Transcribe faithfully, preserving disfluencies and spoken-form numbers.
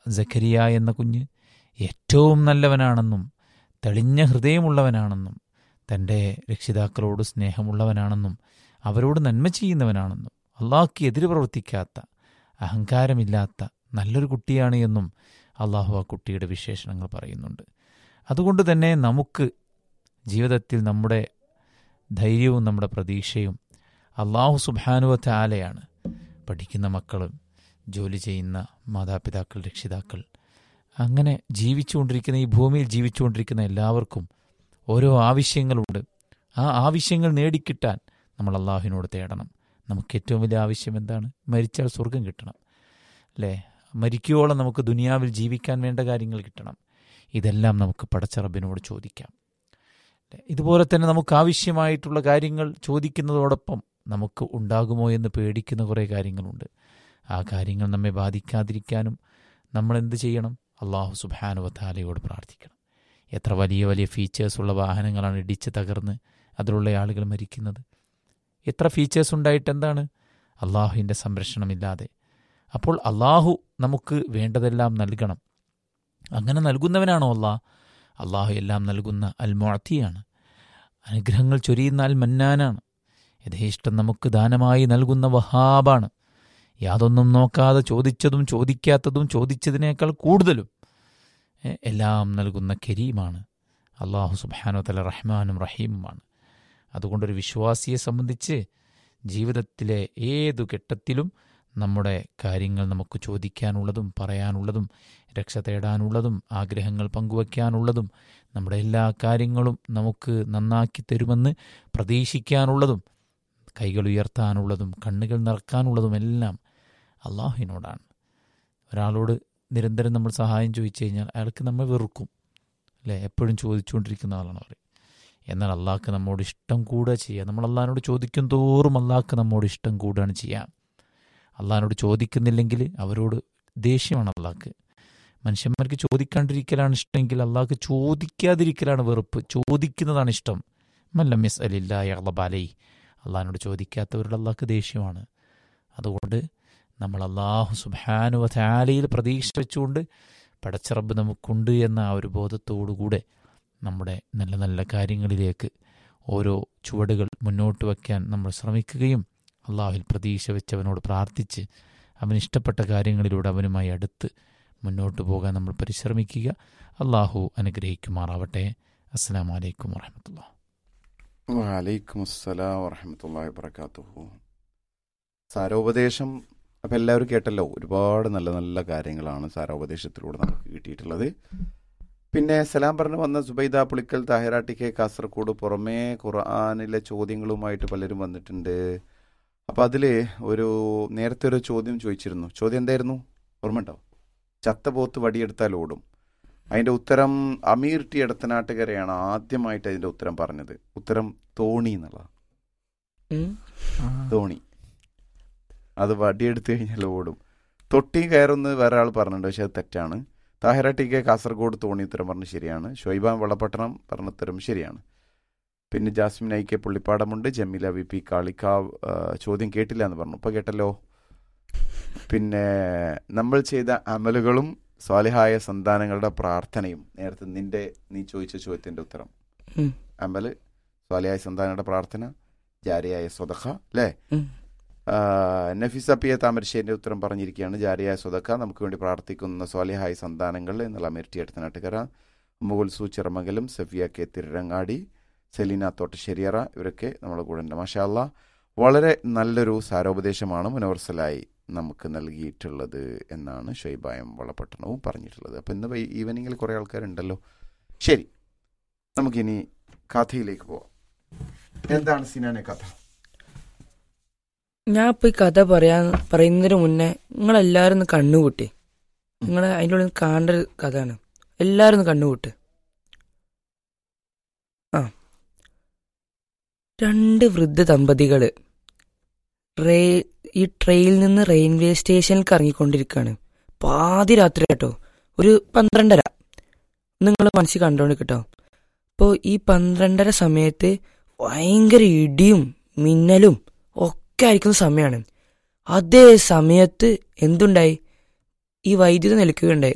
സക്കരിയ എന്ന കുഞ്ഞ് ഏറ്റവും നല്ലവനാണെന്നും തെളിഞ്ഞ ഹൃദയമുള്ളവനാണെന്നും തൻ്റെ രക്ഷിതാക്കളോട് സ്നേഹമുള്ളവനാണെന്നും അവരോട് നന്മ ചെയ്യുന്നവനാണെന്നും അള്ളാഹ്ക്ക് എതിര് പ്രവർത്തിക്കാത്ത അഹങ്കാരമില്ലാത്ത നല്ലൊരു കുട്ടിയാണ് എന്നും അള്ളാഹു ആ കുട്ടിയുടെ വിശേഷണങ്ങൾ പറയുന്നുണ്ട്. അതുകൊണ്ട് തന്നെ നമുക്ക് ജീവിതത്തിൽ നമ്മുടെ ധൈര്യവും നമ്മുടെ പ്രതീക്ഷയും അള്ളാഹു സുബ്ഹാനഹു വ തആലയാണ്. പഠിക്കുന്ന മക്കളും ജോലി ചെയ്യുന്ന മാതാപിതാക്കൾ, രക്ഷിതാക്കൾ, അങ്ങനെ ജീവിച്ചുകൊണ്ടിരിക്കുന്ന ഈ ഭൂമിയിൽ ജീവിച്ചുകൊണ്ടിരിക്കുന്ന എല്ലാവർക്കും ഓരോ ആവശ്യങ്ങളുണ്ട്. ആ ആവശ്യങ്ങൾ നേടിക്കിട്ടാൻ നമ്മൾ അള്ളാഹുവിനോട് തേടണം. നമുക്ക് ഏറ്റവും വലിയ ആവശ്യം എന്താണ്? മരിച്ചാൽ സ്വർഗം കിട്ടണം, അല്ലേ? മരിക്കുവോളം നമുക്ക് ദുനിയാവിൽ ജീവിക്കാൻ വേണ്ട കാര്യങ്ങൾ കിട്ടണം. ഇതെല്ലാം നമുക്ക് പടച്ച റബ്ബിനോട് ചോദിക്കാം. ഇതുപോലെ തന്നെ നമുക്ക് ആവശ്യമായിട്ടുള്ള കാര്യങ്ങൾ ചോദിക്കുന്നതോടൊപ്പം നമുക്ക് ഉണ്ടാകുമോ എന്ന് പേടിക്കുന്ന കുറേ കാര്യങ്ങളുണ്ട്. ആ കാര്യങ്ങൾ നമ്മെ ബാധിക്കാതിരിക്കാനും നമ്മൾ എന്ത് ചെയ്യണം? അള്ളാഹു സുബ്ഹാനഹു വ തആലയോട് പ്രാർത്ഥിക്കണം. എത്ര വലിയ വലിയ ഫീച്ചേഴ്സുള്ള വാഹനങ്ങളാണ് ഇടിച്ച് തകർന്ന് അതിലുള്ള ആളുകൾ മരിക്കുന്നത്. എത്ര ഫീച്ചേഴ്സ് ഉണ്ടായിട്ട് എന്താണ്? അള്ളാഹുവിൻ്റെ സംരക്ഷണമില്ലാതെ. അപ്പോൾ അള്ളാഹു നമുക്ക് വേണ്ടതെല്ലാം നൽകണം. അങ്ങനെ നൽകുന്നവനാണോ അള്ളാഹ്? അള്ളാഹു എല്ലാം നൽകുന്ന അൽ മുഅ്തിയാണ്. അനുഗ്രഹങ്ങൾ ചൊരിയുന്ന അൽ മന്നാനാണ്. യഥേഷ്ടം നമുക്ക് ദാനമായി നൽകുന്ന വഹാബാണ്. യാതൊന്നും നോക്കാതെ ചോദിച്ചതും ചോദിക്കാത്തതും ചോദിച്ചതിനേക്കാൾ കൂടുതലും എല്ലാം നൽകുന്ന കരീമാണ്. അള്ളാഹു സുബ്ഹാനഹു വ തആല റഹ്മാനും റഹീമുമാണ്. അതുകൊണ്ടൊരു വിശ്വാസിയെ സംബന്ധിച്ച് ജീവിതത്തിലെ ഏതു ഘട്ടത്തിലും നമ്മുടെ കാര്യങ്ങൾ നമുക്ക് ചോദിക്കാനുള്ളതും പറയാനുള്ളതും രക്ഷ തേടാനുള്ളതും ആഗ്രഹങ്ങൾ പങ്കുവയ്ക്കാനുള്ളതും നമ്മുടെ എല്ലാ കാര്യങ്ങളും നമുക്ക് നന്നാക്കി തരുമെന്ന് പ്രതീക്ഷിക്കാനുള്ളതും കൈകൾ ഉയർത്താനുള്ളതും കണ്ണുകൾ നിറക്കാനുള്ളതും എല്ലാം അള്ളാഹുവിനോടാണ്. ഒരാളോട് നിരന്തരം നമ്മൾ സഹായം ചോദിച്ചു കഴിഞ്ഞാൽ അയാൾക്ക് നമ്മൾ വെറുക്കും, അല്ലേ? എപ്പോഴും ചോദിച്ചുകൊണ്ടിരിക്കുന്ന ആളാണ് അവർ. എന്നാൽ അള്ളാഹ്ക്ക് നമ്മോട് ഇഷ്ടം കൂടുക ചെയ്യുക. നമ്മൾ അള്ളാഹിനോട് ചോദിക്കും തോറും അള്ളാഹ്ക്ക് നമ്മോട് ഇഷ്ടം കൂടുകയാണ് ചെയ്യുക. അള്ളാഹിനോട് ചോദിക്കുന്നില്ലെങ്കിൽ അവരോട് ദേഷ്യമാണ് അള്ളാഹ്ക്ക്. മനുഷ്യന്മാർക്ക് ചോദിക്കാണ്ടിരിക്കലാണ് ഇഷ്ടമെങ്കിൽ അള്ളാഹ്ക്ക് ചോദിക്കാതിരിക്കലാണ് വെറുപ്പ്. ചോദിക്കുന്നതാണ് ഇഷ്ടം. മല്ലം യസ്അലില്ലാഹ യഗ്ളബ അലൈഹി. അള്ളാഹിനോട് ചോദിക്കാത്തവരുടെ അള്ളാഹ്ക്ക് ദേഷ്യമാണ്. അതുകൊണ്ട് നമ്മൾ അള്ളാഹു സുബ്ഹാനഹു വ തആലയിൽ പ്രതീക്ഷ വെച്ചുകൊണ്ട് പടച്ച റബ്ബ് നമുക്കുണ്ട് എന്ന ആ ഒരു ബോധത്തോടുകൂടെ നമ്മുടെ നല്ല നല്ല കാര്യങ്ങളിലേക്ക് ഓരോ ചുവടുകൾ മുന്നോട്ട് വയ്ക്കാൻ നമ്മൾ ശ്രമിക്കുകയും അള്ളാഹുവിൽ പ്രതീക്ഷ വെച്ചവനോട് പ്രാർത്ഥിച്ച് അവന് ഇഷ്ടപ്പെട്ട കാര്യങ്ങളിലൂടെ അവനുമായി അടുത്ത് മുന്നോട്ട് പോകാൻ നമ്മൾ പരിശ്രമിക്കുക. അള്ളാഹു അനുഗ്രഹിക്കുമാറാവട്ടെ. അസ്സലാമു അലൈക്കും വറഹ്മത്തുള്ളാഹി. വഅലൈക്കും അസ്സലാം വറഹ്മത്തുള്ളാഹി വബറകാതുഹു. സാരോപദേശം അപ്പം എല്ലാവരും കേട്ടല്ലോ. ഒരുപാട് നല്ല നല്ല കാര്യങ്ങളാണ് സാരോപദേശത്തിലൂടെ നമുക്ക് കിട്ടിയിട്ടുള്ളത്. പിന്നെ സലാം പറഞ്ഞു വന്ന സുബൈദ പുളിക്കൽ, താഹിറ ടി കെ കാസർഗോഡ്, പുറമേ ഖുർആനിലെ ചോദ്യങ്ങളുമായിട്ട് പലരും വന്നിട്ടുണ്ട്. അപ്പം അതിൽ ഒരു നേരത്തെ ഒരു ചോദ്യം ചോദിച്ചിരുന്നു. ചോദ്യം എന്തായിരുന്നു? ഓർമ്മ ഉണ്ടാവും. ചത്ത പോത്ത് വടിയെടുത്താൽ ഓടും. അതിൻ്റെ ഉത്തരം അമീർ ടി എടത്തനാട്ടുകരയാണ് ആദ്യമായിട്ട് അതിൻ്റെ ഉത്തരം പറഞ്ഞത്. ഉത്തരം തോണി എന്നുള്ളതാണ്. തോണി, അത് വടിയെടുത്ത് കഴിഞ്ഞാൽ ഓടും. തൊട്ടി കയറുന്നത് വേറെ ആൾ പറഞ്ഞിട്ടുണ്ട്, പക്ഷെ അത് തെറ്റാണ്. താഹിറ ടി കെ കാസർഗോഡ് തോണി ഉത്തരം പറഞ്ഞ് ശരിയാണ്. ഷൊയ്ബാൻ വളപട്ടണം പറഞ്ഞ ഉത്തരം ശരിയാണ്. പിന്നെ Jasmine I K പുള്ളിപ്പാടമുണ്ട്. Jameela V P Kalikavu ചോദ്യം കേട്ടില്ല എന്ന് പറഞ്ഞു. ഇപ്പോൾ കേട്ടല്ലോ. പിന്നെ നമ്മൾ ചെയ്ത അമലുകളും സ്വാലിഹായ സന്താനങ്ങളുടെ പ്രാർത്ഥനയും, നേരത്തെ നിന്റെ നീ ചോദിച്ച ചോദ്യത്തിൻ്റെ ഉത്തരം അമല്, സ്വാലിഹായ സന്താനങ്ങളുടെ പ്രാർത്ഥന, ജാരിയായ സ്വതഖ, അല്ലേ? നഫീസ പി എ താമരശ്ശേരിൻ്റെ ഉത്തരം പറഞ്ഞിരിക്കുകയാണ്. ജാരിയായ സ്വതഖ, നമുക്ക് വേണ്ടി പ്രാർത്ഥിക്കുന്ന സ്വാലിഹായ സന്താനങ്ങൾ എന്നുള്ള അമീർട്ടി അടുത്തനാട്ടുകര, മുകുൽസു ചിറമംഗലം, സഫിയ കെ തിരുരങ്ങാടി, സെലീന തോട്ടശ്ശേരിയറ, ഇവരൊക്കെ നമ്മുടെ കൂടെ ഉണ്ട്. മാഷാ അല്ലാഹ്, വളരെ നല്ലൊരു സാരോപദേശമാണ് മുനവർസലായി നമുക്ക് നൽകിയിട്ടുള്ളത് എന്നാണ് ഷൈബായം വളപട്ടണവും പറഞ്ഞിട്ടുള്ളത്. അപ്പം ഇന്ന് ഈവനിങ്ങിൽ കുറേ ആൾക്കാരുണ്ടല്ലോ. ശരി, നമുക്കിനി കഥയിലേക്ക് പോവാം. എന്താണ് സിനാനെ കഥ? ഞാൻ ഇപ്പോൾ ഈ കഥ പറയാൻ പറയുന്നതിന് മുന്നേ നിങ്ങളെല്ലാവരും ഒന്ന് കണ്ണുകൂട്ടി. നിങ്ങൾ അതിൻ്റെ ഉള്ളിൽ കാണേണ്ട ഒരു കഥയാണ്. എല്ലാവരും ഒന്ന് കണ്ണുകൂട്ട്. ആ, രണ്ട് വൃദ്ധ ദമ്പതികൾ റേ ഈ ട്രെയിനിൽ നിന്ന് റെയിൽവേ സ്റ്റേഷനിലേക്ക് ഇറങ്ങിക്കൊണ്ടിരിക്കുകയാണ്. പാതി രാത്രി കേട്ടോ, ഒരു പന്ത്രണ്ടര. നിങ്ങൾ മനസ്സിൽ കണ്ടോണ്ട് കേട്ടോ. അപ്പോൾ ഈ പന്ത്രണ്ടര സമയത്ത് ഭയങ്കര ഇടിയും മിന്നലും ഒക്കെ ആയിരിക്കുന്ന സമയമാണ്. അതേ സമയത്ത് എന്തുണ്ടായി? ഈ വൈദ്യുതി നിലയ്ക്കുകയുണ്ടായി.